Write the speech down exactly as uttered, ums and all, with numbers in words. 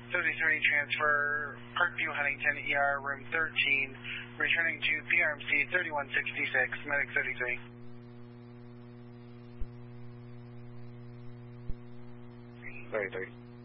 thirty-three transfer, Parkview, Huntington, E R, room thirteen, returning to P R M C thirty-one sixty-six, medic thirty-three. thirty-three.